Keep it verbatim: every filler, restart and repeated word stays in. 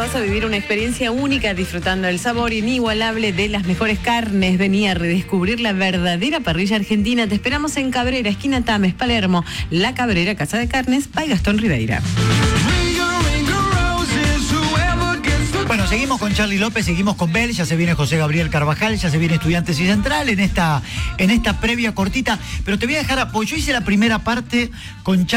vas a vivir una experiencia única disfrutando el sabor inigualable de las mejores carnes. Vení a redescubrir la verdadera parrilla argentina. Te esperamos en Cabrera, esquina Tames, Palermo. La Cabrera, Casa de Carnes, by Gastón Ribeira. Bueno, seguimos con Charly López, seguimos con Bel, ya se viene José Gabriel Carvajal, ya se viene Estudiantes y Central en esta, en esta previa cortita, pero te voy a dejar, pues yo hice la primera parte con Charly.